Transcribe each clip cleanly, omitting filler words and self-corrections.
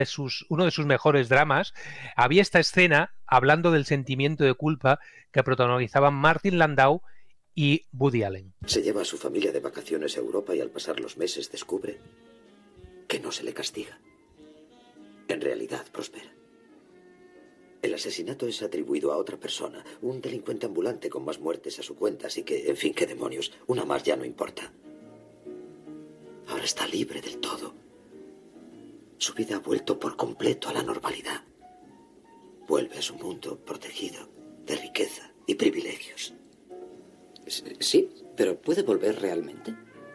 uno de sus mejores dramas, había esta escena hablando del sentimiento de culpa que protagonizaban Martin Landau y Woody Allen. Se lleva a su familia de vacaciones a Europa y al pasar los meses descubre que no se le castiga. En realidad prospera. El asesinato es atribuido a otra persona, un delincuente ambulante con más muertes a su cuenta, así que, en fin, qué demonios, una más ya no importa. Ahora está libre del todo. Su vida ha vuelto por completo a la normalidad. Vuelve a su mundo protegido de riqueza y privilegios. Sí, pero ¿puede volver realmente?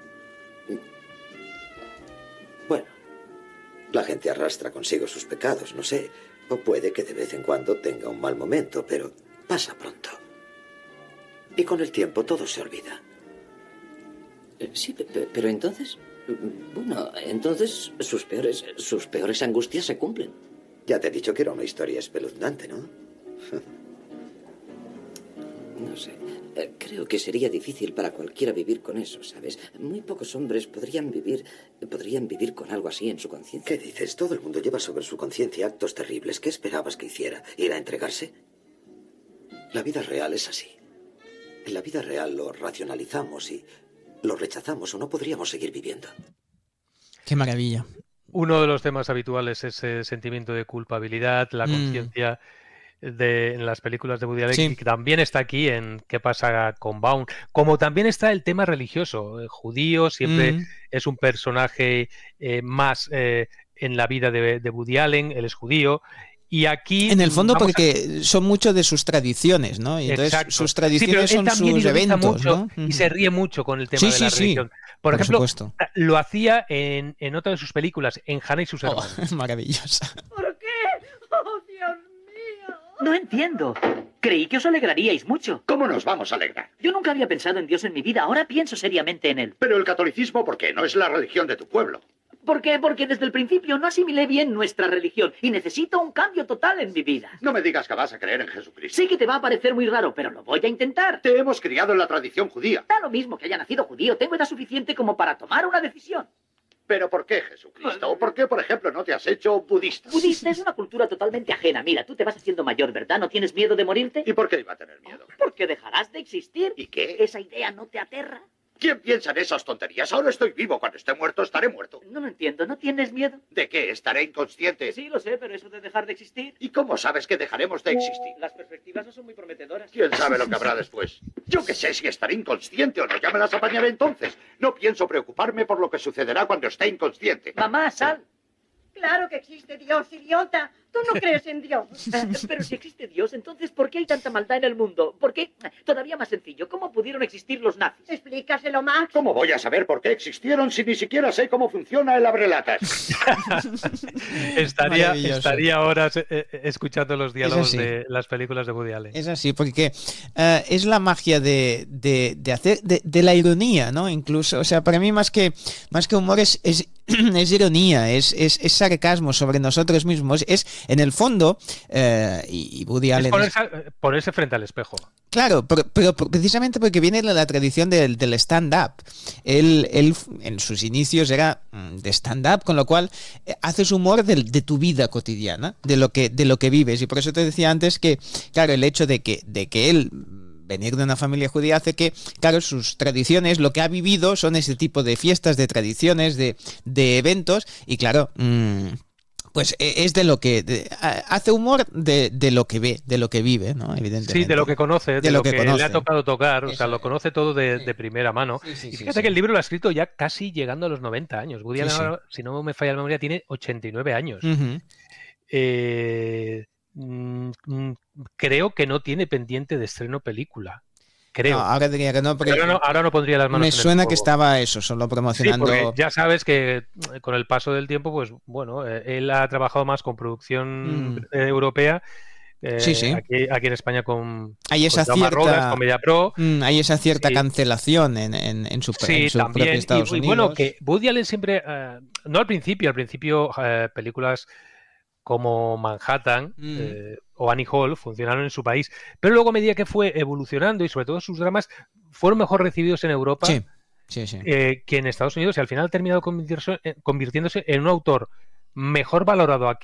Bueno, la gente arrastra consigo sus pecados, no sé. O puede que de vez en cuando tenga un mal momento, pero pasa pronto. Y con el tiempo todo se olvida. Sí, pero entonces... Bueno, entonces sus peores angustias se cumplen. Ya te he dicho que era una historia espeluznante, ¿no? No sé. Creo que sería difícil para cualquiera vivir con eso, ¿sabes? Muy pocos hombres podrían vivir con algo así en su conciencia. ¿Qué dices? Todo el mundo lleva sobre su conciencia actos terribles. ¿Qué esperabas que hiciera? ¿Ir a entregarse? La vida real es así. En la vida real lo racionalizamos y lo rechazamos o no podríamos seguir viviendo. Qué maravilla. Uno de los temas habituales es ese sentimiento de culpabilidad, la conciencia en las películas de Woody Allen, Sí. que también está aquí en ¿Qué pasa con Baum? Como también está el tema religioso. El judío siempre es un personaje más en la vida de Woody Allen, él es judío. Y aquí en el fondo porque son mucho de sus tradiciones, ¿no? Y entonces sus tradiciones son sus eventos, mucho, ¿no? Y se ríe mucho con el tema de la religión. Por ejemplo, supuesto. Lo hacía en otra de sus películas, en Hannah y sus hermanos. Maravillosa. ¿Por qué? ¡Oh, Dios mío! No entiendo. Creí que os alegraríais mucho. ¿Cómo nos vamos a alegrar? Yo nunca había pensado en Dios en mi vida, ahora pienso seriamente en él. Pero el catolicismo, ¿por qué? No es la religión de tu pueblo. ¿Por qué? Porque desde el principio no asimilé bien nuestra religión y necesito un cambio total en mi vida. No me digas que vas a creer en Jesucristo. Sé que te va a parecer muy raro, pero lo voy a intentar. Te hemos criado en la tradición judía. Da lo mismo que haya nacido judío, tengo edad suficiente como para tomar una decisión. ¿Pero por qué Jesucristo? ¿O por qué, por ejemplo, no te has hecho budista? Budista es una cultura totalmente ajena. Mira, tú te vas haciendo mayor, ¿verdad? ¿No tienes miedo de morirte? ¿Y por qué iba a tener miedo? Porque dejarás de existir. ¿Y qué? ¿Esa idea no te aterra? ¿Quién piensa en esas tonterías? Ahora estoy vivo. Cuando esté muerto, estaré muerto. No lo entiendo. ¿No tienes miedo? ¿De qué? ¿Estaré inconsciente? Sí, lo sé, pero eso de dejar de existir... ¿Y cómo sabes que dejaremos de existir? Las perspectivas no son muy prometedoras. ¿Quién sabe lo que habrá después? Yo qué sé si estaré inconsciente o no. Ya me las apañaré entonces. No pienso preocuparme por lo que sucederá cuando esté inconsciente. Mamá, sal. Claro que existe Dios, idiota. Tú no crees en Dios. Pero si existe Dios, entonces ¿por qué hay tanta maldad en el mundo? ¿Por qué? Todavía más sencillo, ¿cómo pudieron existir los nazis? Explícaselo, Max. ¿Cómo voy a saber por qué existieron si ni siquiera sé cómo funciona el abrelatas? estaría horas escuchando los diálogos de las películas de Woody Allen. Es así, porque es la magia de la ironía, ¿no? Incluso, o sea, para mí más que humor es ironía, es sarcasmo sobre nosotros mismos, es en el fondo, y Woody Allen... Ponerse frente al espejo. Claro, pero precisamente porque viene de la tradición del stand-up. Él en sus inicios era de stand-up, con lo cual haces humor de tu vida cotidiana, de lo que vives. Y por eso te decía antes que, claro, el hecho de que él venir de una familia judía hace que, claro, sus tradiciones, lo que ha vivido son ese tipo de fiestas, de tradiciones, de eventos, y claro... pues es de lo que hace humor de lo que ve, de lo que vive, ¿no? Evidentemente. Sí, de lo que conoce, de lo que conoce. le ha tocado tocar, o sea, lo conoce todo de primera mano. Sí, y fíjate que el libro lo ha escrito ya casi llegando a los 90 años. Woody Allen, si no me falla la memoria, tiene 89 años. Creo que no tiene pendiente de estreno película. Creo. No, ahora diría que no, porque ahora no pondría las manos me en el suena fuego. que estaba eso, solo promocionando. Sí, porque ya sabes que con el paso del tiempo, pues bueno, él ha trabajado más con producción europea. Sí. Aquí en España con cierta Rodas, con MediaPro. Hay esa cierta cancelación en su también, propio Estados Unidos. Y bueno, que Woody Allen siempre, no al principio películas como Manhattan o Annie Hall funcionaron en su país, pero luego a medida que fue evolucionando y sobre todo sus dramas fueron mejor recibidos en Europa que en Estados Unidos, y al final ha terminado convirtiéndose en un autor mejor valorado aquí